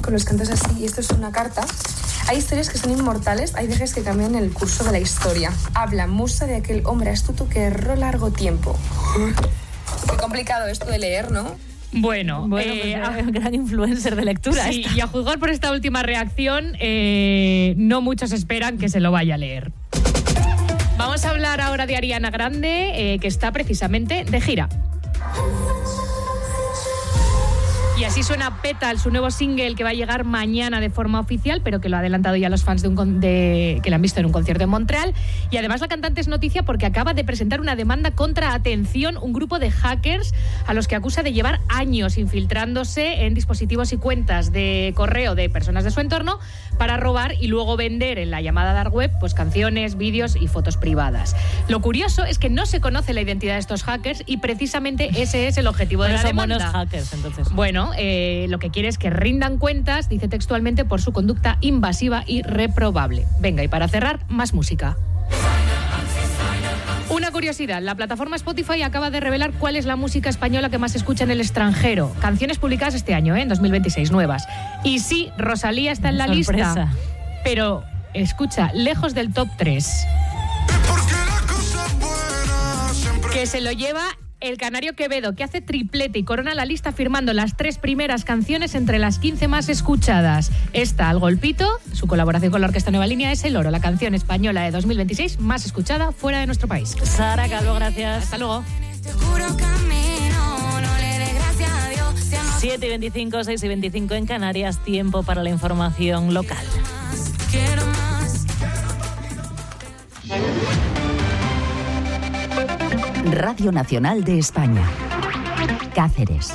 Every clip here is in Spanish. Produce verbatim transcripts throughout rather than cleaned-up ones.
con los cantos así, y esto es una carta. Hay historias que son inmortales, hay viajes que cambian el curso de la historia. Habla musa de aquel hombre astuto que erró largo tiempo. Qué complicado esto de leer, ¿no? Bueno, bueno eh, pues, un gran influencer de lectura. Sí, esta. y a juzgar por esta última reacción, eh, no muchos esperan que se lo vaya a leer. Vamos a hablar ahora de Ariana Grande, eh, que está precisamente de gira. Y así suena Petal, su nuevo single que va a llegar mañana de forma oficial, pero que lo ha adelantado ya los fans de un con- de, que la han visto en un concierto en Montreal. Y además la cantante es noticia porque acaba de presentar una demanda contra, atención, un grupo de hackers a los que acusa de llevar años infiltrándose en dispositivos y cuentas de correo de personas de su entorno para robar y luego vender en la llamada dark web pues canciones, vídeos y fotos privadas. Lo curioso es que no se conoce la identidad de estos hackers y precisamente ese es el objetivo de Pero la son demanda. buenos hackers, entonces. Bueno, eh, lo que quiere es que rindan cuentas, dice textualmente, por su conducta invasiva y reprobable. Venga, y para cerrar, más música. Una curiosidad, la plataforma Spotify acaba de revelar cuál es la música española que más se escucha en el extranjero. Canciones publicadas este año, ¿eh? En dos mil veintiséis, nuevas. Y sí, Rosalía está en la Sorpresa. lista, pero escucha, lejos del top tres. Que se lo lleva el canario Quevedo, que hace triplete y corona la lista firmando las tres primeras canciones entre las quince más escuchadas. Esta, Al Golpito, su colaboración con la Orquesta Nueva Línea, es El Oro, la canción española de dos mil veintiséis más escuchada fuera de nuestro país. Sara Calvo, gracias. Hasta luego. siete y veinticinco, seis y veinticinco en Canarias, tiempo para la información local. Radio Nacional de España. Cáceres.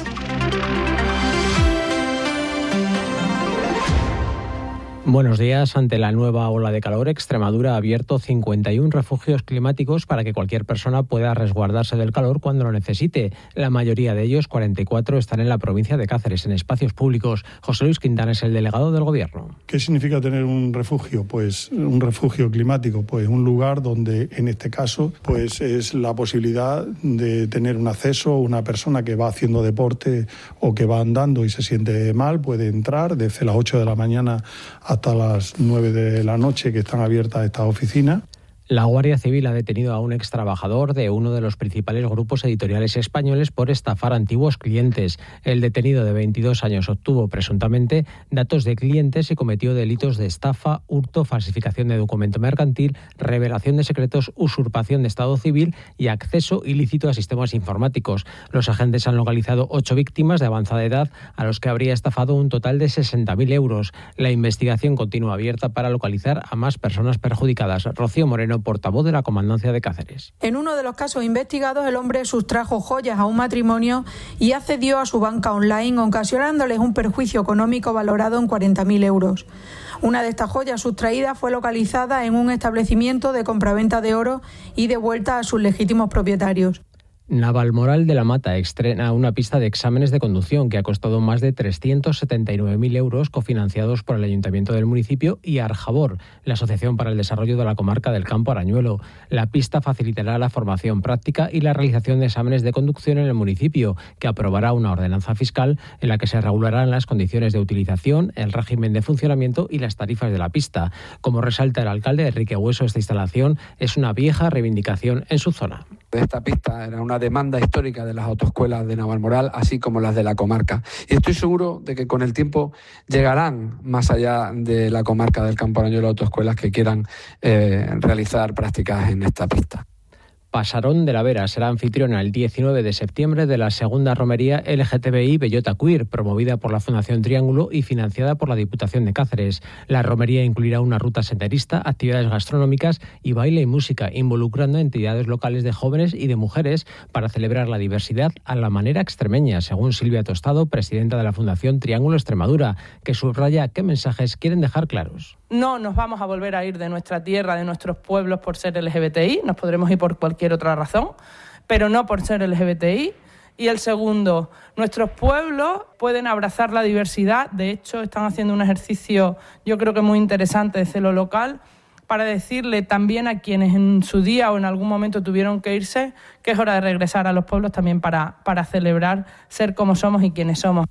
Buenos días. Ante la nueva ola de calor, Extremadura ha abierto cincuenta y uno refugios climáticos para que cualquier persona pueda resguardarse del calor cuando lo necesite. La mayoría de ellos, cuarenta y cuatro, están en la provincia de Cáceres, en espacios públicos. José Luis Quintana es el delegado del Gobierno. ¿Qué significa tener un refugio? Pues un refugio climático, pues un lugar donde, en este caso, pues es la posibilidad de tener un acceso. Una persona que va haciendo deporte o que va andando y se siente mal puede entrar desde las ocho de la mañana hasta las nueve de la noche, que están abiertas estas oficinas. La Guardia Civil ha detenido a un extrabajador de uno de los principales grupos editoriales españoles por estafar a antiguos clientes. El detenido de veintidós años obtuvo presuntamente datos de clientes y cometió delitos de estafa, hurto, falsificación de documento mercantil, revelación de secretos, usurpación de estado civil y acceso ilícito a sistemas informáticos. Los agentes han localizado ocho víctimas de avanzada edad a los que habría estafado un total de sesenta mil euros. La investigación continúa abierta para localizar a más personas perjudicadas. Rocío Moreno, portavoz de la Comandancia de Cáceres. En uno de los casos investigados, el hombre sustrajo joyas a un matrimonio y accedió a su banca online, ocasionándoles un perjuicio económico valorado en cuarenta mil euros. Una de estas joyas sustraídas fue localizada en un establecimiento de compraventa de oro y devuelta a sus legítimos propietarios. Navalmoral de la Mata estrena una pista de exámenes de conducción que ha costado más de trescientos setenta y nueve mil euros, cofinanciados por el Ayuntamiento del municipio y Arjabor, la Asociación para el Desarrollo de la Comarca del Campo Arañuelo. La pista facilitará la formación práctica y la realización de exámenes de conducción en el municipio, que aprobará una ordenanza fiscal en la que se regularán las condiciones de utilización, el régimen de funcionamiento y las tarifas de la pista. Como resalta el alcalde Enrique Hueso, esta instalación es una vieja reivindicación en su zona. Esta pista era una demanda histórica de las autoescuelas de Navalmoral, así como las de la comarca. Y estoy seguro de que con el tiempo llegarán más allá de la comarca del Campo Arañuelo autoescuelas que quieran eh, realizar prácticas en esta pista. Pasarón de la Vera será anfitriona el diecinueve de septiembre de la segunda romería L G T B I Bellota Queer, promovida por la Fundación Triángulo y financiada por la Diputación de Cáceres. La romería incluirá una ruta senderista, actividades gastronómicas y baile y música, involucrando entidades locales de jóvenes y de mujeres para celebrar la diversidad a la manera extremeña, según Silvia Tostado, presidenta de la Fundación Triángulo Extremadura, que subraya qué mensajes quieren dejar claros. No nos vamos a volver a ir de nuestra tierra, de nuestros pueblos por ser L G B T I, nos podremos ir por cualquier otra razón, pero no por ser L G B T I. Y el segundo, nuestros pueblos pueden abrazar la diversidad. De hecho, están haciendo un ejercicio, yo creo que muy interesante desde lo local, para decirle también a quienes en su día o en algún momento tuvieron que irse, que es hora de regresar a los pueblos también para, para celebrar ser como somos y quienes somos.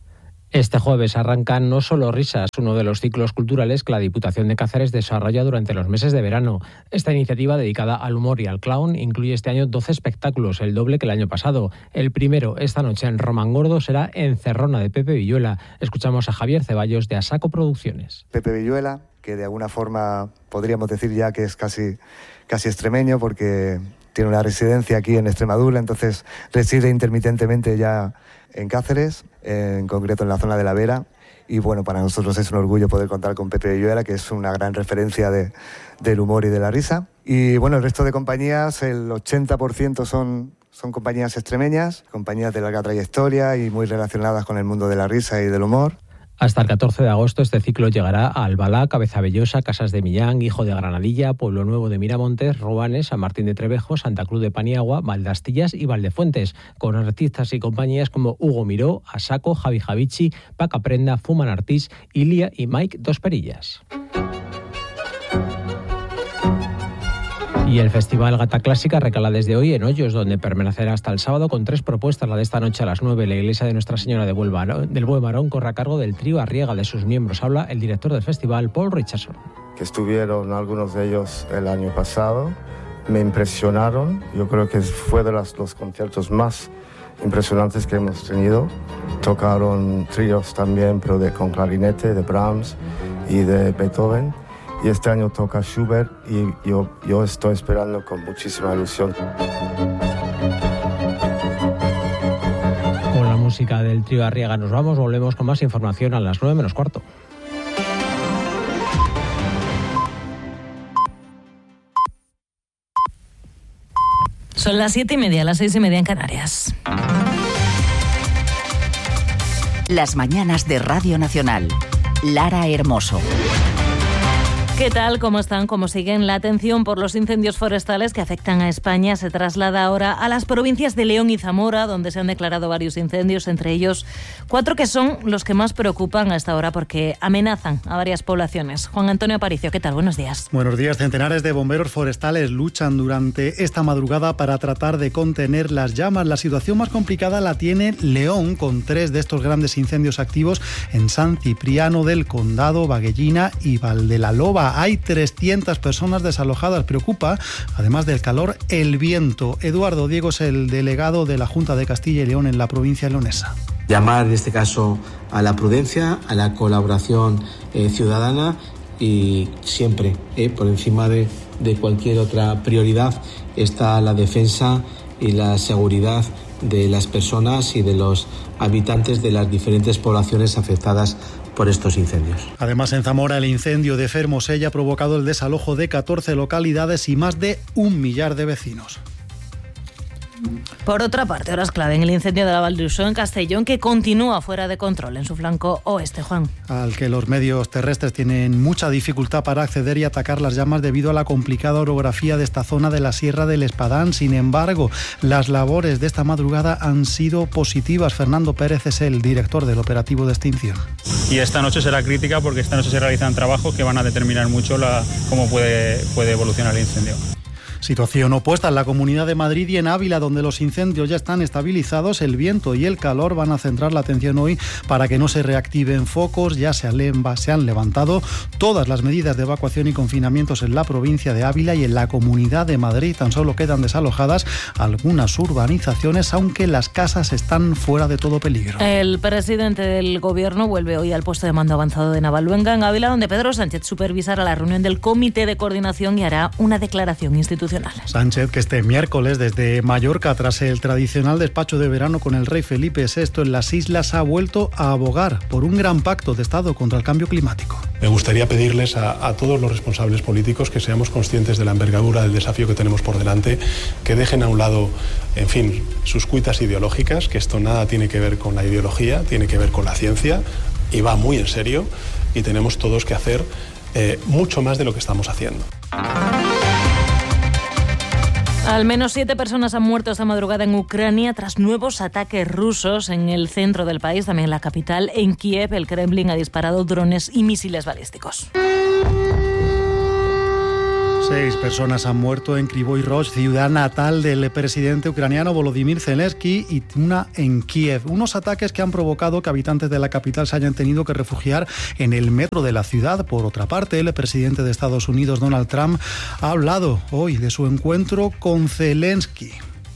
Este jueves arrancan No Solo Risas, uno de los ciclos culturales que la Diputación de Cáceres desarrolla durante los meses de verano. Esta iniciativa dedicada al humor y al clown incluye este año doce espectáculos, el doble que el año pasado. El primero, esta noche en Romangordo, será Encerrona, de Pepe Villuela. Escuchamos a Javier Ceballos, de Asaco Producciones. Pepe Villuela, que de alguna forma podríamos decir ya que es casi, casi extremeño, porque tiene una residencia aquí en Extremadura, entonces reside intermitentemente ya en Cáceres, en concreto en la zona de La Vera. Y bueno, para nosotros es un orgullo poder contar con Pepe Villuela, que es una gran referencia de, del humor y de la risa. Y bueno, el resto de compañías, el ochenta por ciento son, son compañías extremeñas, compañías de larga trayectoria y muy relacionadas con el mundo de la risa y del humor. Hasta el catorce de agosto este ciclo llegará a Albalá, Cabezabellosa, Casas de Millán, Hijo de Granadilla, Pueblo Nuevo de Miramontes, Robanes, San Martín de Trevejo, Santa Cruz de Paniagua, Valdastillas y Valdefuentes, con artistas y compañías como Hugo Miró, Asaco, Javi Javichi, Paca Prenda, Fuman Artis, Ilia y Mike Dos Perillas. Y el Festival Gata Clásica recala desde hoy en Hoyos, donde permanecerá hasta el sábado con tres propuestas. La de esta noche a las nueve, la iglesia de Nuestra Señora de del Buen Marón, corre a cargo del trío Arriaga. De sus miembros habla el director del festival, Paul Richardson. Que estuvieron algunos de ellos el año pasado, me impresionaron. Yo creo que fue de los, los conciertos más impresionantes que hemos tenido. Tocaron tríos también, pero de, con clarinete, de Brahms y de Beethoven. Y este año toca Schubert y yo, yo estoy esperando con muchísima ilusión. Con la música del trío Arriaga nos vamos, volvemos con más información a las nueve menos cuarto. Son las siete y media, las seis y media en Canarias. Las mañanas de Radio Nacional. Lara Hermoso. ¿Qué tal? ¿Cómo están? ¿Cómo siguen? La atención por los incendios forestales que afectan a España se traslada ahora a las provincias de León y Zamora, donde se han declarado varios incendios, entre ellos cuatro que son los que más preocupan a esta hora porque amenazan a varias poblaciones. Juan Antonio Aparicio, ¿qué tal? Buenos días. Buenos días. Centenares de bomberos forestales luchan durante esta madrugada para tratar de contener las llamas. La situación más complicada la tiene León, con tres de estos grandes incendios activos en San Cipriano del Condado, Baguellina y Valdelaloba. Hay trescientas personas desalojadas. Preocupa, además del calor, el viento. Eduardo Diego es el delegado de la Junta de Castilla y León en la provincia leonesa. Llamar en este caso a la prudencia, a la colaboración eh, ciudadana y siempre eh, por encima de, de cualquier otra prioridad está la defensa y la seguridad de las personas y de los habitantes de las diferentes poblaciones afectadas por estos incendios. Además, en Zamora, el incendio de Fermosella ha provocado el desalojo de catorce localidades y más de un millar de vecinos. Por otra parte, horas clave en el incendio de la Val d'Uixó en Castellón, que continúa fuera de control en su flanco oeste, Juan. Al que los medios terrestres tienen mucha dificultad para acceder y atacar las llamas debido a la complicada orografía de esta zona de la Sierra del Espadán. Sin embargo, las labores de esta madrugada han sido positivas. Fernando Pérez es el director del operativo de extinción. Y esta noche será crítica porque esta noche se realizan trabajos que van a determinar mucho la, cómo puede, puede evolucionar el incendio. Situación opuesta en la Comunidad de Madrid y en Ávila, donde los incendios ya están estabilizados. El viento y el calor van a centrar la atención hoy para que no se reactiven focos. Ya se han, se han levantado todas las medidas de evacuación y confinamientos en la provincia de Ávila y en la Comunidad de Madrid. Tan solo quedan desalojadas algunas urbanizaciones, aunque las casas están fuera de todo peligro. El presidente del Gobierno vuelve hoy al puesto de mando avanzado de Navaluenga, en Ávila, donde Pedro Sánchez supervisará la reunión del Comité de Coordinación y hará una declaración institucional. Sánchez, que este miércoles desde Mallorca, tras el tradicional despacho de verano con el rey Felipe sexto en las islas, ha vuelto a abogar por un gran pacto de Estado contra el cambio climático. Me gustaría pedirles a, a todos los responsables políticos que seamos conscientes de la envergadura del desafío que tenemos por delante, que dejen a un lado, en fin, sus cuitas ideológicas, que esto nada tiene que ver con la ideología, tiene que ver con la ciencia y va muy en serio, y tenemos todos que hacer eh, mucho más de lo que estamos haciendo. Al menos siete personas han muerto esta madrugada en Ucrania tras nuevos ataques rusos en el centro del país, también en la capital. En Kiev, el Kremlin ha disparado drones y misiles balísticos. Seis personas han muerto en Kryvyi Rog, ciudad natal del presidente ucraniano Volodymyr Zelensky, y una en Kiev. Unos ataques que han provocado que habitantes de la capital se hayan tenido que refugiar en el metro de la ciudad. Por otra parte, el presidente de Estados Unidos, Donald Trump, ha hablado hoy de su encuentro con Zelensky.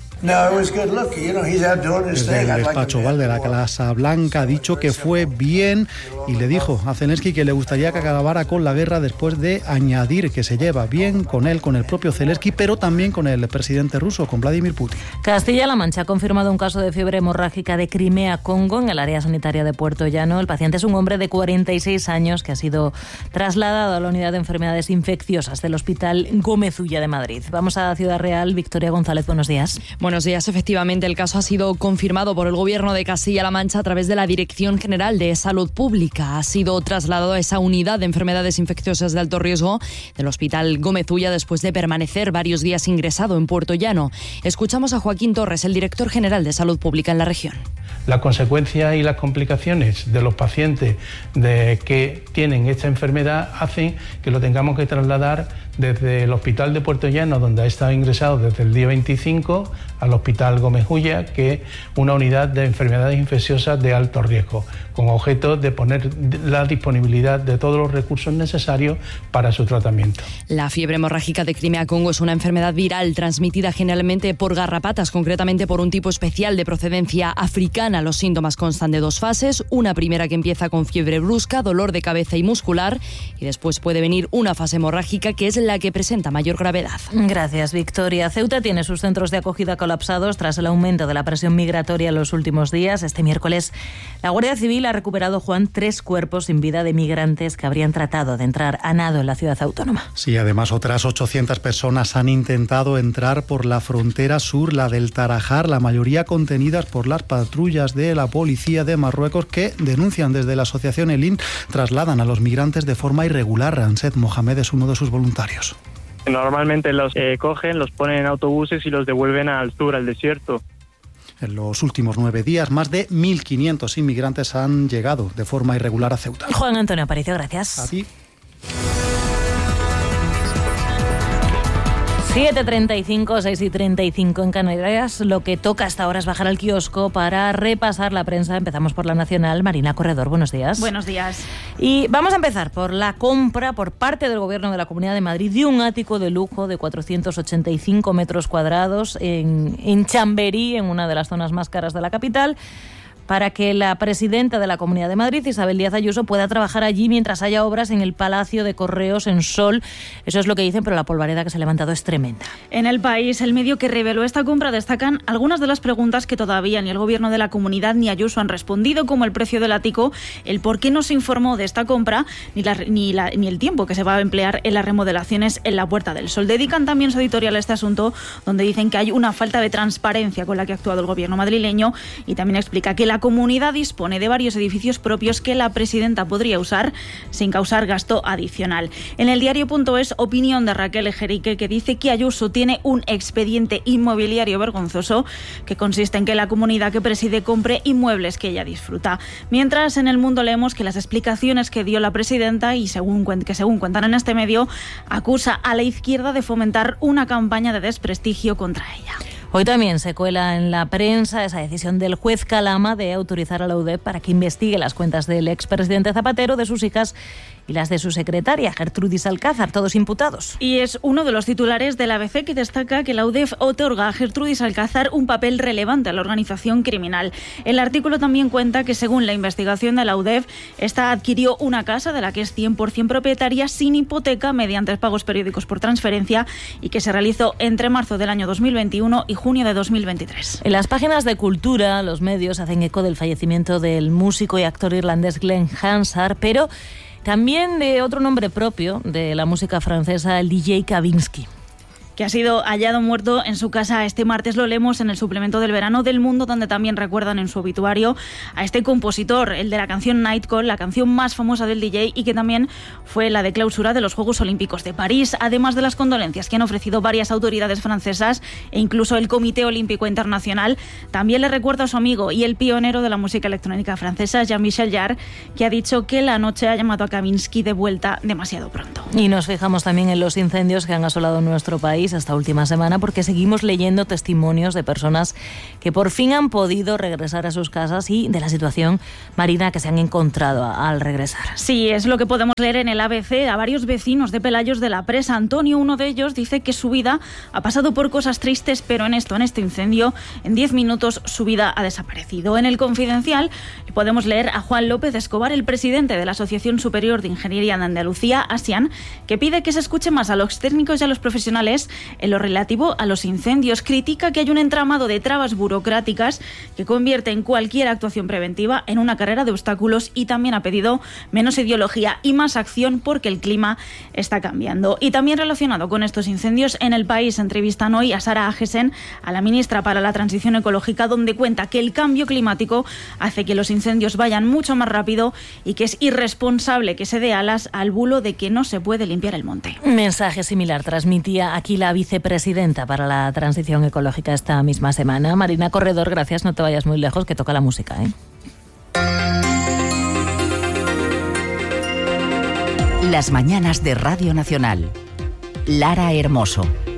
Desde el despacho Oval de la Casa Blanca ha dicho que fue bien y le dijo a Zelensky que le gustaría que acabara con la guerra, después de añadir que se lleva bien con él, con el propio Zelensky, pero también con el presidente ruso, con Vladimir Putin. Castilla-La Mancha ha confirmado un caso de fiebre hemorrágica de Crimea, Congo, en el área sanitaria de Puerto Llano. El paciente es un hombre de cuarenta y seis años que ha sido trasladado a la unidad de enfermedades infecciosas del Hospital Gómez Ulla de Madrid. Vamos a Ciudad Real. Victoria González, buenos días. Buenos días. Efectivamente, el caso ha sido confirmado por el Gobierno de Castilla-La Mancha a través de la Dirección General de Salud Pública. Ha sido trasladado a esa unidad de enfermedades infecciosas de alto riesgo del Hospital Gómez Ulla después de permanecer varios días ingresado en Puerto Llano. Escuchamos a Joaquín Torres, el Director General de Salud Pública en la región. Las consecuencias y las complicaciones de los pacientes de que tienen esta enfermedad hacen que lo tengamos que trasladar desde el Hospital de Puerto Llano, donde ha estado ingresado desde el día veinticinco, al Hospital Gómez Ulla, que es una unidad de enfermedades infecciosas de alto riesgo, con objeto de poner la disponibilidad de todos los recursos necesarios para su tratamiento. La fiebre hemorrágica de Crimea-Congo es una enfermedad viral transmitida generalmente por garrapatas, concretamente por un tipo especial de procedencia africana. Los síntomas constan de dos fases, una primera que empieza con fiebre brusca, dolor de cabeza y muscular, y después puede venir una fase hemorrágica que es la que presenta mayor gravedad. Gracias, Victoria. Ceuta tiene sus centros de acogida colapsados tras el aumento de la presión migratoria en los últimos días. Este miércoles, la Guardia Civil ha recuperado, Juan, tres cuerpos sin vida de migrantes que habrían tratado de entrar a nado en la ciudad autónoma. Sí, además otras ochocientas personas han intentado entrar por la frontera sur, la del Tarajal, la mayoría contenidas por las patrullas de la policía de Marruecos, que denuncian desde la asociación Elin trasladan a los migrantes de forma irregular. Ansed Mohamed es uno de sus voluntarios. Normalmente los eh, cogen, los ponen en autobuses y los devuelven al sur, al desierto. En los últimos nueve días, más de mil quinientos inmigrantes han llegado de forma irregular a Ceuta. Juan Antonio Aparicio, gracias. A ti. siete treinta y cinco, seis y treinta y cinco en Canarias. Lo que toca hasta ahora es bajar al kiosco para repasar la prensa. Empezamos por La Nacional. Marina Corredor, buenos días. Buenos días. Y vamos a empezar por la compra por parte del Gobierno de la Comunidad de Madrid de un ático de lujo de cuatrocientos ochenta y cinco metros cuadrados en, en Chamberí, en una de las zonas más caras de la capital, para que la presidenta de la Comunidad de Madrid, Isabel Díaz Ayuso, pueda trabajar allí mientras haya obras en el Palacio de Correos en Sol. Eso es lo que dicen, pero la polvareda que se ha levantado es tremenda. En El País, el medio que reveló esta compra, destacan algunas de las preguntas que todavía ni el Gobierno de la Comunidad ni Ayuso han respondido, como el precio del ático, el por qué no se informó de esta compra, ni, la, ni, la, ni el tiempo que se va a emplear en las remodelaciones en la Puerta del Sol. Dedican también su editorial a este asunto, donde dicen que hay una falta de transparencia con la que ha actuado el Gobierno madrileño, y también explica que la comunidad dispone de varios edificios propios que la presidenta podría usar sin causar gasto adicional. En el diario.es, opinión de Raquel Ejerique, que dice que Ayuso tiene un expediente inmobiliario vergonzoso que consiste en que la comunidad que preside compre inmuebles que ella disfruta. Mientras, en El Mundo leemos que las explicaciones que dio la presidenta, y según, que según cuentan en este medio, acusa a la izquierda de fomentar una campaña de desprestigio contra ella. Hoy también se cuela en la prensa esa decisión del juez Calama de autorizar a la U D E P para que investigue las cuentas del expresidente Zapatero, de sus hijas y las de su secretaria, Gertrudis Alcázar, todos imputados. Y es uno de los titulares del A B C que destaca que la U D E P otorga a Gertrudis Alcázar un papel relevante a la organización criminal. El artículo también cuenta que, según la investigación de la U D E P, esta adquirió una casa de la que es cien por ciento propietaria sin hipoteca mediante pagos periódicos por transferencia y que se realizó entre marzo del año dos mil veintiuno y junio de dos mil veintitrés. En las páginas de Cultura, los medios hacen eco del fallecimiento del músico y actor irlandés Glenn Hansard, pero también de otro nombre propio de la música francesa, el D J Kavinsky. que ha sido hallado muerto en su casa este martes. Lo leemos en el suplemento del verano del Mundo, donde también recuerdan en su obituario a este compositor, el de la canción Night Call, la canción más famosa del D J y que también fue la de clausura de los Juegos Olímpicos de París, además de las condolencias que han ofrecido varias autoridades francesas e incluso el Comité Olímpico Internacional. También le recuerda a su amigo y el pionero de la música electrónica francesa, Jean-Michel Jarre, que ha dicho que la noche ha llamado a Kavinsky de vuelta demasiado pronto. Y nos fijamos también en los incendios que han asolado nuestro país esta última semana, porque seguimos leyendo testimonios de personas que por fin han podido regresar a sus casas y de la situación, Marina, que se han encontrado al regresar. Sí, es lo que podemos leer en el A B C a varios vecinos de Pelayos de la Presa. Antonio, uno de ellos, dice que su vida ha pasado por cosas tristes, pero en esto, en este incendio, en diez minutos su vida ha desaparecido. En el Confidencial podemos leer a Juan López Escobar, el presidente de la Asociación Superior de Ingeniería de Andalucía, ASIAN, que pide que se escuche más a los técnicos y a los profesionales en lo relativo a los incendios. Critica que hay un entramado de trabas burocráticas que convierte en cualquier actuación preventiva en una carrera de obstáculos, y también ha pedido menos ideología y más acción porque el clima está cambiando. Y también relacionado con estos incendios, en El País entrevistan hoy a Sara Agesen, a la ministra para la Transición Ecológica, donde cuenta que el cambio climático hace que los incendios vayan mucho más rápido y que es irresponsable que se dé alas al bulo de que no se puede limpiar el monte. Un mensaje similar transmitía aquí la vicepresidenta para la Transición Ecológica esta misma semana. Marina Corredor, gracias, no te vayas muy lejos, que toca la música, ¿eh? Las mañanas de Radio Nacional. Lara Hermoso.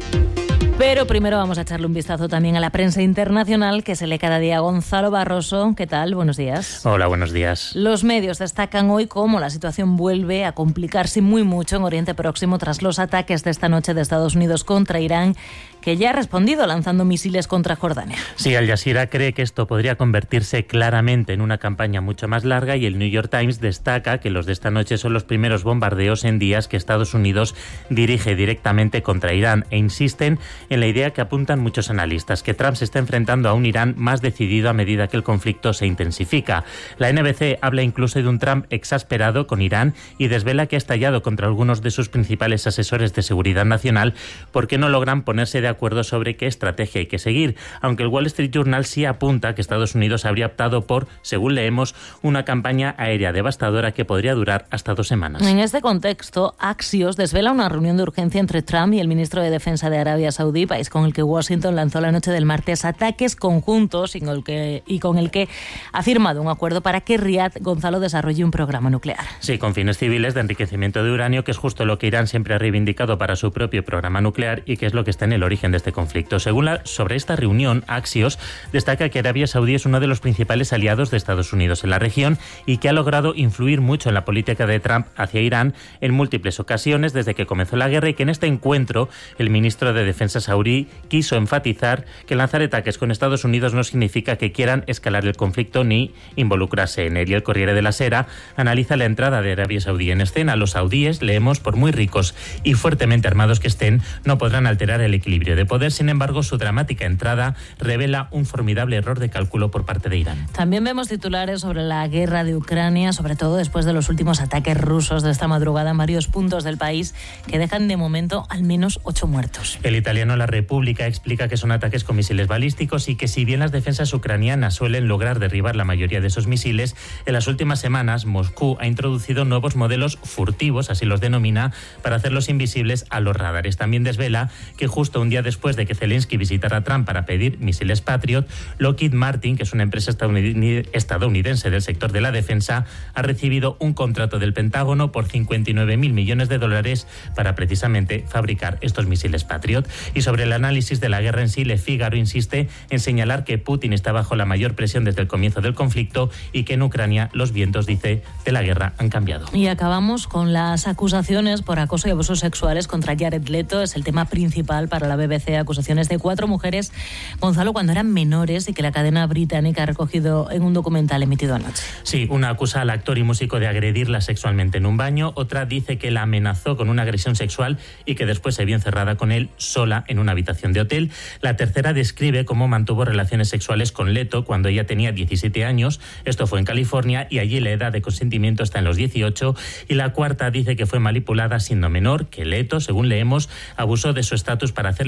Pero primero vamos a echarle un vistazo también a la prensa internacional que se lee cada día. Gonzalo Barroso, ¿qué tal? Buenos días. Hola, buenos días. Los medios destacan hoy cómo la situación vuelve a complicarse muy mucho en Oriente Próximo tras los ataques de esta noche de Estados Unidos contra Irán, que ya ha respondido lanzando misiles contra Jordania. Sí, Al Jazeera cree que esto podría convertirse claramente en una campaña mucho más larga, y el New York Times destaca que los de esta noche son los primeros bombardeos en días que Estados Unidos dirige directamente contra Irán, e insisten en la idea que apuntan muchos analistas, que Trump se está enfrentando a un Irán más decidido a medida que el conflicto se intensifica. La N B C habla incluso de un Trump exasperado con Irán y desvela que ha estallado contra algunos de sus principales asesores de seguridad nacional porque no logran ponerse de acuerdo sobre qué estrategia hay que seguir, aunque el Wall Street Journal sí apunta que Estados Unidos habría optado por, según leemos, una campaña aérea devastadora que podría durar hasta dos semanas. En este contexto, Axios desvela una reunión de urgencia entre Trump y el ministro de Defensa de Arabia Saudí, país con el que Washington lanzó la noche del martes ataques conjuntos y con el que, y con el que ha firmado un acuerdo para que Riad, Gonzalo, desarrolle un programa nuclear. Sí, con fines civiles de enriquecimiento de uranio, que es justo lo que Irán siempre ha reivindicado para su propio programa nuclear y que es lo que está en el origen de este conflicto. Según la, sobre esta reunión, Axios destaca que Arabia Saudí es uno de los principales aliados de Estados Unidos en la región y que ha logrado influir mucho en la política de Trump hacia Irán en múltiples ocasiones desde que comenzó la guerra, y que en este encuentro el ministro de Defensa saudí quiso enfatizar que lanzar ataques con Estados Unidos no significa que quieran escalar el conflicto ni involucrarse en él. Y el Corriere della Sera analiza la entrada de Arabia Saudí en escena. Los saudíes, leemos, por muy ricos y fuertemente armados que estén, no podrán alterar el equilibrio de poder. Sin embargo, su dramática entrada revela un formidable error de cálculo por parte de Irán. También vemos titulares sobre la guerra de Ucrania, sobre todo después de los últimos ataques rusos de esta madrugada en varios puntos del país, que dejan de momento al menos ocho muertos. El italiano La República explica que son ataques con misiles balísticos y que, si bien las defensas ucranianas suelen lograr derribar la mayoría de esos misiles, en las últimas semanas Moscú ha introducido nuevos modelos furtivos, así los denomina, para hacerlos invisibles a los radares. También desvela que justo un día después de que Zelensky visitara a Trump para pedir misiles Patriot, Lockheed Martin, que es una empresa estadounidense del sector de la defensa, ha recibido un contrato del Pentágono por cincuenta y nueve mil millones de dólares para precisamente fabricar estos misiles Patriot. Y sobre el análisis de la guerra en sí, Le Figaro insiste en señalar que Putin está bajo la mayor presión desde el comienzo del conflicto y que en Ucrania los vientos, dice, de la guerra han cambiado. Y acabamos con las acusaciones por acoso y abusos sexuales contra Jared Leto. Es el tema principal para la B B C. Acusaciones de cuatro mujeres, Gonzalo, cuando eran menores, y que la cadena británica ha recogido en un documental emitido anoche. Sí, una acusa al actor y músico de agredirla sexualmente en un baño. Otra dice que la amenazó con una agresión sexual y que después se vio encerrada con él sola en una habitación de hotel. La tercera describe cómo mantuvo relaciones sexuales con Leto cuando ella tenía diecisiete años. Esto fue en California y allí la edad de consentimiento está en los dieciocho. Y la cuarta dice que fue manipulada siendo menor, que Leto, según leemos, abusó de su estatus para hacerle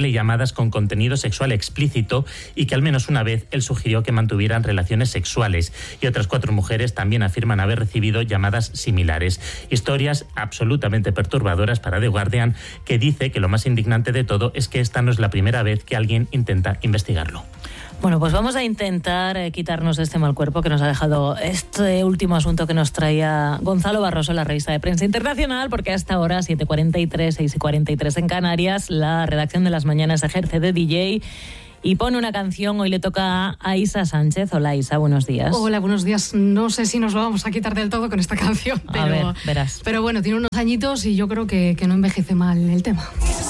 hacerle llamadas con contenido sexual explícito y que al menos una vez él sugirió que mantuvieran relaciones sexuales. Y otras cuatro mujeres también afirman haber recibido llamadas similares. Historias absolutamente perturbadoras para The Guardian, que dice que lo más indignante de todo es que esta no es la primera vez que alguien intenta investigarlo. Bueno, pues vamos a intentar eh, quitarnos este mal cuerpo que nos ha dejado este último asunto que nos traía Gonzalo Barroso en la revista de Prensa Internacional, porque hasta ahora, siete cuarenta y tres, seis cuarenta y tres en Canarias, la redacción de Las Mañanas ejerce de D J y pone una canción. Hoy le toca a Isa Sánchez. Hola, Isa, buenos días. Hola, buenos días. No sé si nos lo vamos a quitar del todo con esta canción, pero, a ver, verás. Pero bueno, tiene unos añitos y yo creo que, que no envejece mal el tema.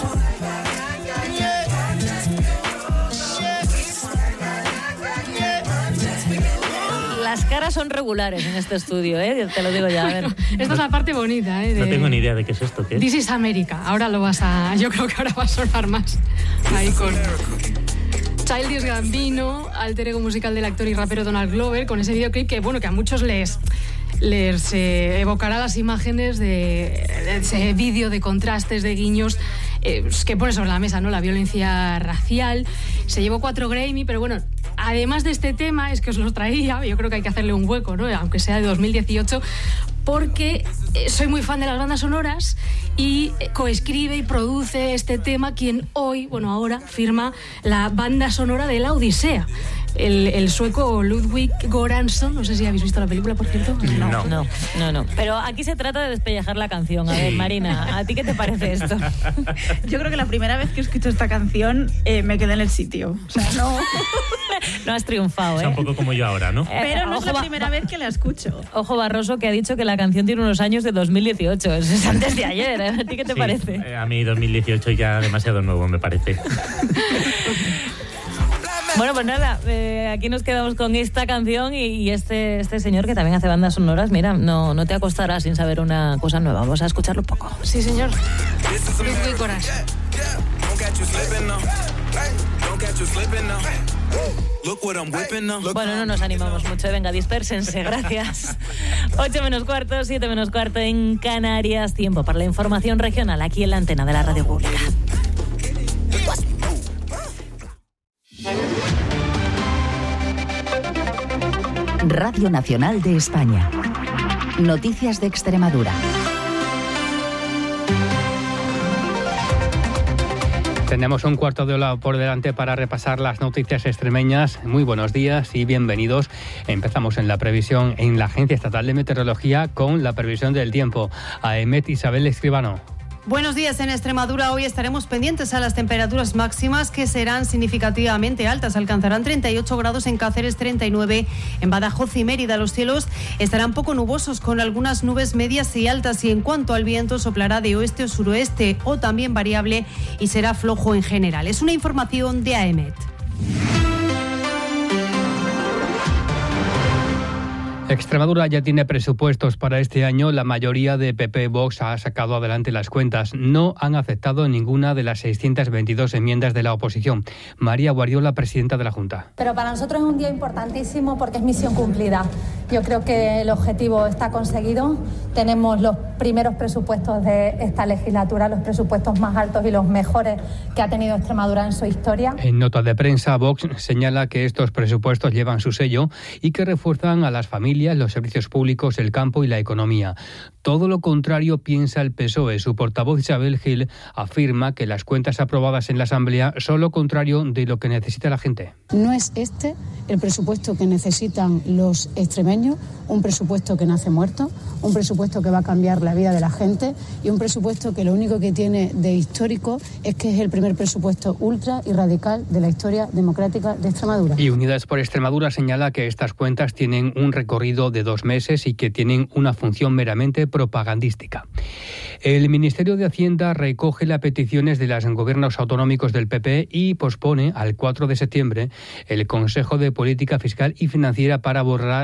Las caras son regulares en este estudio, ¿eh? Te lo digo ya, a ver. Bueno, esta es la parte bonita, ¿eh? De... No tengo ni idea de qué es esto, ¿qué es? This is America. Ahora lo vas a... Yo creo que ahora va a sonar más. Ahí con... Childish Gambino, alter ego musical del actor y rapero Donald Glover, con ese videoclip que, bueno, que a muchos les... les eh, evocará las imágenes de, de ese vídeo de contrastes, de guiños eh, que pone sobre la mesa, ¿no? La violencia racial. Se llevó cuatro Grammy, pero bueno, además de este tema, es que os lo traía, yo creo que hay que hacerle un hueco, ¿no? Aunque sea de dos mil dieciocho, porque eh, soy muy fan de las bandas sonoras y eh, coescribe y produce este tema quien hoy, bueno, ahora firma la banda sonora de La Odisea. El, el sueco Ludwig Göransson, no sé si habéis visto la película, por cierto. No, no, no, no, no. Pero aquí se trata de despellejar la canción. A ver, Marina, ¿a ti qué te parece esto? Yo creo que la primera vez que escucho esta canción eh, me quedé en el sitio. O sea, no... no has triunfado, ¿eh? O sea, un poco como yo ahora, ¿no? Pero no es la primera vez que la escucho. Ojo Barroso, que ha dicho que la canción tiene unos años de dos mil dieciocho. Eso es antes de ayer, ¿eh? ¿A ti qué te sí, parece? Eh, a mí dos mil dieciocho ya demasiado nuevo, me parece. Bueno, pues nada, eh, aquí nos quedamos con esta canción y, y este, este señor que también hace bandas sonoras. Mira, no, no te acostarás sin saber una cosa nueva. Vamos a escucharlo un poco. Sí, señor. Ludwig Göransson. Bueno, no nos animamos mucho. Venga, dispérsense, gracias. ocho menos cuarto, siete menos cuarto en Canarias. Tiempo para la información regional aquí en la antena de la Radio Pública. Radio Nacional de España. Noticias de Extremadura. Tenemos un cuarto de hora por delante para repasar las noticias extremeñas. Muy buenos días y bienvenidos. Empezamos en la previsión en la Agencia Estatal de Meteorología con la previsión del tiempo. A Emet Isabel Escribano. Buenos días. En Extremadura hoy estaremos pendientes a las temperaturas máximas que serán significativamente altas. Alcanzarán treinta y ocho grados en Cáceres, treinta y nueve en Badajoz y Mérida. Los cielos estarán poco nubosos con algunas nubes medias y altas, y en cuanto al viento soplará de oeste o suroeste o también variable y será flojo en general. Es una información de AEMET. Extremadura ya tiene presupuestos para este año. La mayoría de P P Vox ha sacado adelante las cuentas. No han aceptado ninguna de las seiscientas veintidós enmiendas de la oposición. María Guardiola, presidenta de la Junta. Pero para nosotros es un día importantísimo porque es misión cumplida. Yo creo que el objetivo está conseguido. Tenemos los primeros presupuestos de esta legislatura, los presupuestos más altos y los mejores que ha tenido Extremadura en su historia. En nota de prensa, Vox señala que estos presupuestos llevan su sello y que refuerzan a las familias, los servicios públicos, el campo y la economía. Todo lo contrario piensa el P S O E. Su portavoz Isabel Gil afirma que las cuentas aprobadas en la Asamblea son lo contrario de lo que necesita la gente. No es este el presupuesto que necesitan los extremeños, un presupuesto que nace muerto, un presupuesto que va a cambiar la vida de la gente y un presupuesto que lo único que tiene de histórico es que es el primer presupuesto ultra y radical de la historia democrática de Extremadura. Y Unidas por Extremadura señala que estas cuentas tienen un recorrido de dos meses y que tienen una función meramente propagandística. El Ministerio de Hacienda recoge las peticiones de los gobiernos autonómicos del P P y pospone al cuatro de septiembre el Consejo de Política Fiscal y Financiera para abordar la financiación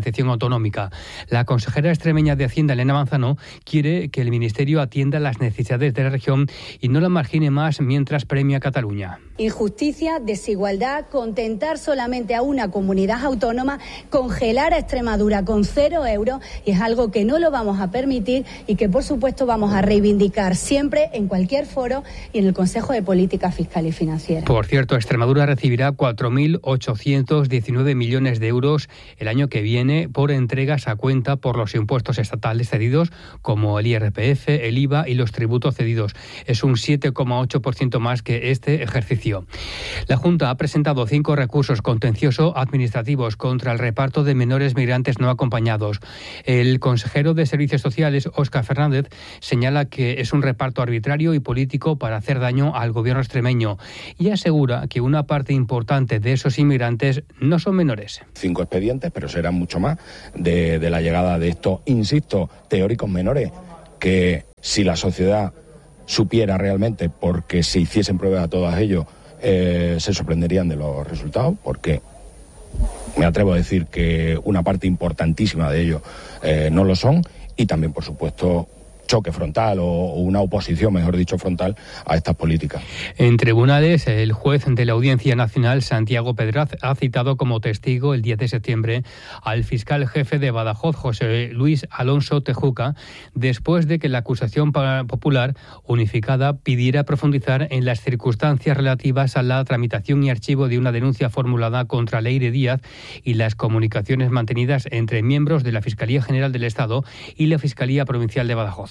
financiación autonómica. La consejera extremeña de Hacienda, Elena Manzano, quiere que el Ministerio atienda las necesidades de la región y no la margine más mientras premia a Cataluña. Injusticia, desigualdad, contentar solamente a una comunidad autónoma, congelar a Extremadura con cero euros, y es algo que no lo vamos a permitir y que por supuesto vamos a reivindicar siempre en cualquier foro y en el Consejo de Política Fiscal y Financiera. Por cierto, Extremadura recibirá cuatro mil ochocientos diecinueve millones de euros el año que viene por entregas a cuenta por los impuestos estatales cedidos, como el I R P F, el I V A y los tributos cedidos. Es un siete coma ocho por ciento más que este ejercicio. La Junta ha presentado cinco recursos contencioso-administrativos contra el reparto de menores migrantes no acompañados. El consejero de Servicios Sociales, Óscar Fernández, señala que es un reparto arbitrario y político para hacer daño al gobierno extremeño y asegura que una parte importante de esos inmigrantes no son menores. Cinco expedientes, pero serán mucho más, de, de la llegada de estos, insisto, teóricos menores, que si la sociedad supiera realmente, porque se hiciesen pruebas a todos ellos, eh, se sorprenderían de los resultados, porque me atrevo a decir que una parte importantísima de ellos eh, no lo son, y también, por supuesto, choque frontal o una oposición, mejor dicho, frontal a estas políticas. En tribunales, el juez de la Audiencia Nacional, Santiago Pedraz, ha citado como testigo el diez de septiembre al fiscal jefe de Badajoz, José Luis Alonso Tejuca, después de que la acusación popular unificada pidiera profundizar en las circunstancias relativas a la tramitación y archivo de una denuncia formulada contra Leire Díaz y las comunicaciones mantenidas entre miembros de la Fiscalía General del Estado y la Fiscalía Provincial de Badajoz.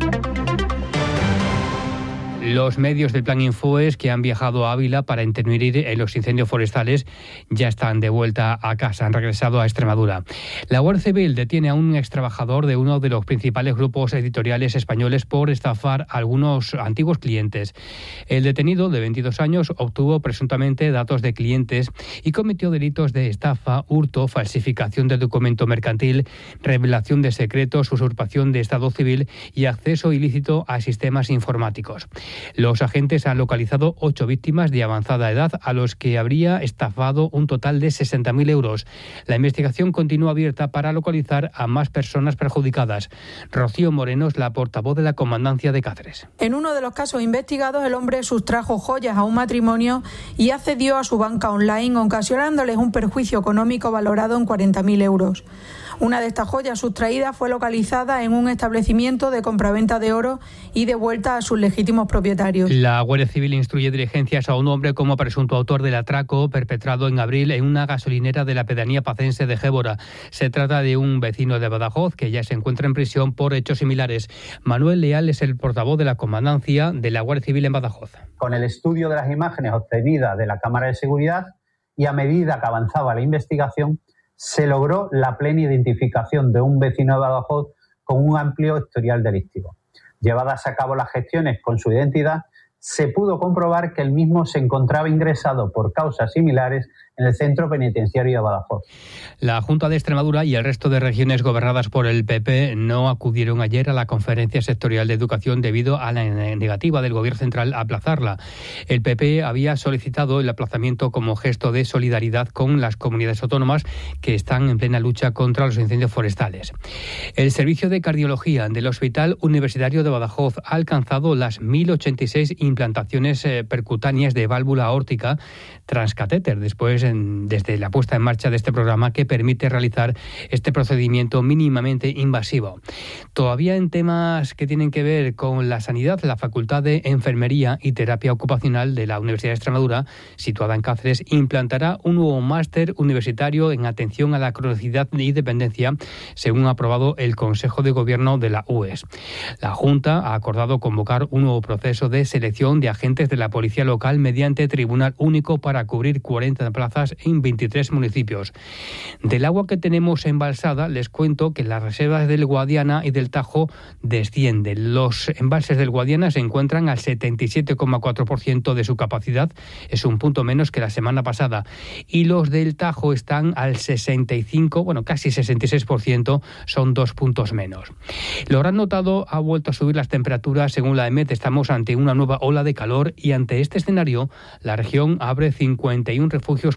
Los medios del Plan Infoes que han viajado a Ávila para intervenir en los incendios forestales ya están de vuelta a casa, han regresado a Extremadura. La Guardia Civil detiene a un extrabajador de uno de los principales grupos editoriales españoles por estafar a algunos antiguos clientes. El detenido, de veintidós años, obtuvo presuntamente datos de clientes y cometió delitos de estafa, hurto, falsificación de documento mercantil, revelación de secretos, usurpación de estado civil y acceso ilícito a sistemas informáticos. Los agentes han localizado ocho víctimas de avanzada edad a los que habría estafado un total de sesenta mil euros. La investigación continúa abierta para localizar a más personas perjudicadas. Rocío Moreno es la portavoz de la Comandancia de Cáceres. En uno de los casos investigados, el hombre sustrajo joyas a un matrimonio y accedió a su banca online, ocasionándoles un perjuicio económico valorado en cuarenta mil euros. Una de estas joyas sustraídas fue localizada en un establecimiento de compraventa de oro y devuelta a sus legítimos propietarios. La Guardia Civil instruye diligencias a un hombre como presunto autor del atraco perpetrado en abril en una gasolinera de la pedanía pacense de Gébora. Se trata de un vecino de Badajoz que ya se encuentra en prisión por hechos similares. Manuel Leal es el portavoz de la Comandancia de la Guardia Civil en Badajoz. Con el estudio de las imágenes obtenidas de la cámara de seguridad y a medida que avanzaba la investigación, se logró la plena identificación de un vecino de Badajoz con un amplio historial delictivo. Llevadas a cabo las gestiones con su identidad, se pudo comprobar que el mismo se encontraba ingresado por causas similares en el centro penitenciario de Badajoz. La Junta de Extremadura y el resto de regiones gobernadas por el P P no acudieron ayer a la Conferencia Sectorial de Educación debido a la negativa del Gobierno central a aplazarla. El P P había solicitado el aplazamiento como gesto de solidaridad con las comunidades autónomas que están en plena lucha contra los incendios forestales. El Servicio de Cardiología del Hospital Universitario de Badajoz ha alcanzado las mil ochenta y seis implantaciones percutáneas de válvula aórtica transcatéter después desde la puesta en marcha de este programa que permite realizar este procedimiento mínimamente invasivo. Todavía en temas que tienen que ver con la sanidad, la Facultad de Enfermería y Terapia Ocupacional de la Universidad de Extremadura, situada en Cáceres, implantará un nuevo máster universitario en atención a la cronicidad y dependencia, según ha aprobado el Consejo de Gobierno de la U E S. La Junta ha acordado convocar un nuevo proceso de selección de agentes de la Policía Local mediante tribunal único para cubrir cuarenta plazas en veintitrés municipios. Del agua que tenemos embalsada, les cuento que las reservas del Guadiana y del Tajo descienden. Los embalses del Guadiana se encuentran al setenta y siete coma cuatro por ciento de su capacidad, es un punto menos que la semana pasada, y los del Tajo están al sesenta y cinco, bueno, casi sesenta y seis por ciento, son dos puntos menos. Lo habrán notado, ha vuelto a subir las temperaturas. Según la E M E T, estamos ante una nueva ola de calor y ante este escenario, la región abre cincuenta y uno refugios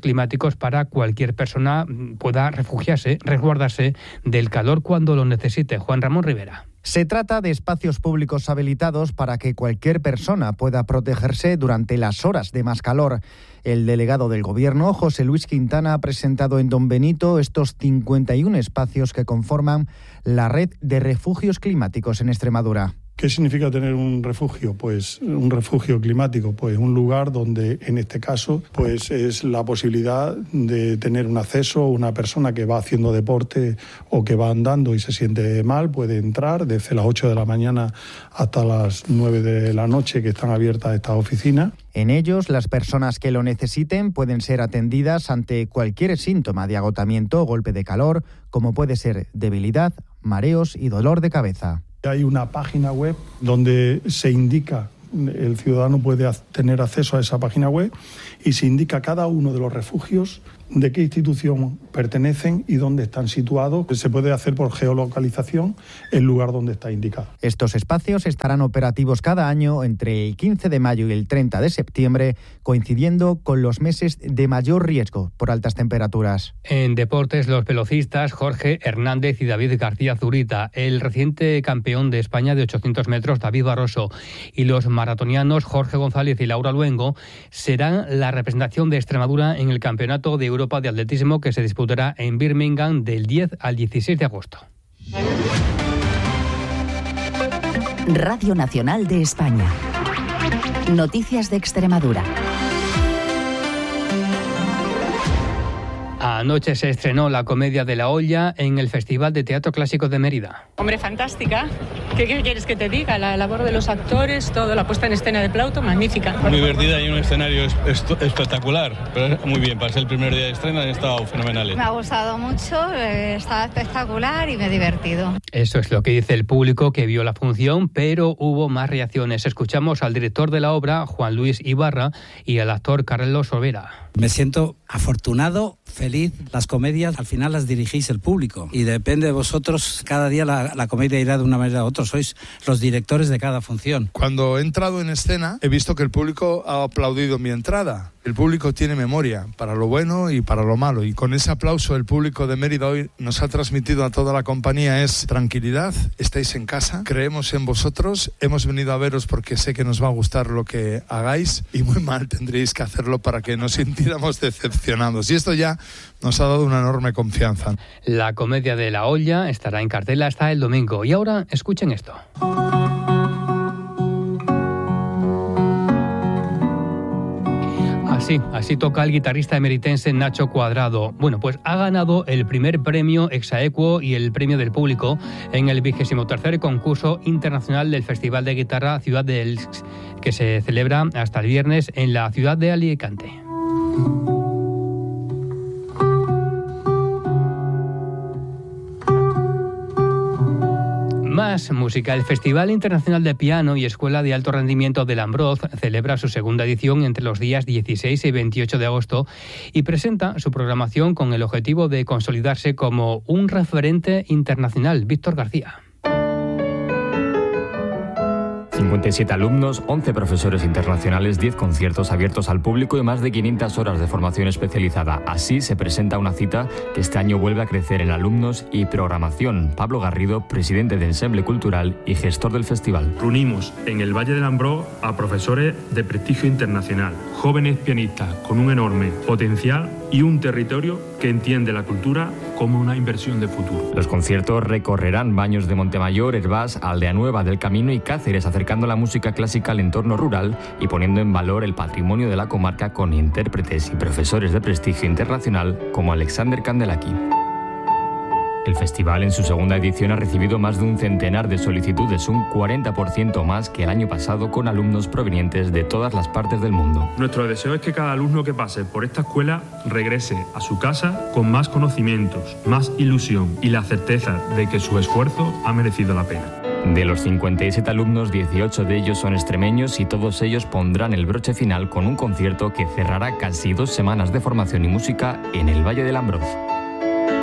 climáticos para cualquier persona pueda refugiarse, resguardarse del calor cuando lo necesite. Juan Ramón Rivera. Se trata de espacios públicos habilitados para que cualquier persona pueda protegerse durante las horas de más calor. El delegado del Gobierno, José Luis Quintana, ha presentado en Don Benito estos cincuenta y uno espacios que conforman la red de refugios climáticos en Extremadura. ¿Qué significa tener un refugio? Pues un refugio climático, pues un lugar donde en este caso pues es la posibilidad de tener un acceso, una persona que va haciendo deporte o que va andando y se siente mal, puede entrar desde las ocho de la mañana hasta las nueve de la noche que están abiertas estas oficinas. En ellos, las personas que lo necesiten pueden ser atendidas ante cualquier síntoma de agotamiento o golpe de calor, como puede ser debilidad, mareos y dolor de cabeza. Hay una página web donde se indica, el ciudadano puede tener acceso a esa página web y se indica cada uno de los refugios, de qué institución pertenecen y dónde están situados. Se puede hacer por geolocalización el lugar donde está indicado. Estos espacios estarán operativos cada año entre el quince de mayo y el treinta de septiembre, coincidiendo con los meses de mayor riesgo por altas temperaturas. En deportes, los velocistas Jorge Hernández y David García Zurita, el reciente campeón de España de ochocientos metros David Barroso y los maratonianos Jorge González y Laura Luengo serán la representación de Extremadura en el Campeonato de Europa de Atletismo que se disputará en Birmingham del diez al dieciséis de agosto. Radio Nacional de España. Noticias de Extremadura. Anoche se estrenó la comedia de La Olla en el Festival de Teatro Clásico de Mérida. Hombre, fantástica. ¿Qué, qué quieres que te diga? La labor de los actores, todo, la puesta en escena de Plauto, magnífica. Muy divertida y un escenario es, es, espectacular. Pero muy bien, para ser el primer día de estreno han estado fenomenales. Me ha gustado mucho, eh, estaba espectacular y me he divertido. Eso es lo que dice el público que vio la función, pero hubo más reacciones. Escuchamos al director de la obra, Juan Luis Ibarra, y al actor Carlos Olvera. Me siento afortunado, feliz. Las comedias al final las dirigís el público y depende de vosotros. Cada día la, la comedia irá de una manera u otra. Sois los directores de cada función. Cuando he entrado en escena he visto que el público ha aplaudido mi entrada. El público tiene memoria para lo bueno y para lo malo, y con ese aplauso el público de Mérida hoy nos ha transmitido a toda la compañía es tranquilidad, estáis en casa, creemos en vosotros, hemos venido a veros porque sé que nos va a gustar lo que hagáis y muy mal tendréis que hacerlo para que nos sintiéramos decepcionados, y esto ya nos ha dado una enorme confianza. La comedia de La Olla estará en cartel hasta el domingo, y ahora escuchen esto. Así, así toca el guitarrista emeritense Nacho Cuadrado. Bueno, pues ha ganado el primer premio ex aequo y el premio del público en el vigésimo tercer concurso internacional del Festival de Guitarra Ciudad de Elx, que se celebra hasta el viernes en la ciudad de Alicante. Más música. El Festival Internacional de Piano y Escuela de Alto Rendimiento del Ambroz celebra su segunda edición entre los días dieciséis y veintiocho de agosto y presenta su programación con el objetivo de consolidarse como un referente internacional. Víctor García. cincuenta y siete alumnos, once profesores internacionales, diez conciertos abiertos al público y más de quinientas horas de formación especializada. Así se presenta una cita que este año vuelve a crecer en alumnos y programación. Pablo Garrido, presidente de Ensemble Cultural y gestor del festival. Reunimos en el Valle del Ambroz a profesores de prestigio internacional, jóvenes pianistas con un enorme potencial y un territorio que entiende la cultura como una inversión de futuro. Los conciertos recorrerán Baños de Montemayor, Hervás, Aldea Nueva del Camino y Cáceres, acercando la música clásica al entorno rural y poniendo en valor el patrimonio de la comarca con intérpretes y profesores de prestigio internacional como Alexander Kandelaki. El festival en su segunda edición ha recibido más de un centenar de solicitudes, un cuarenta por ciento más que el año pasado, con alumnos provenientes de todas las partes del mundo. Nuestro deseo es que cada alumno que pase por esta escuela regrese a su casa con más conocimientos, más ilusión y la certeza de que su esfuerzo ha merecido la pena. De los cincuenta y siete alumnos, dieciocho de ellos son extremeños y todos ellos pondrán el broche final con un concierto que cerrará casi dos semanas de formación y música en el Valle del Ambroz.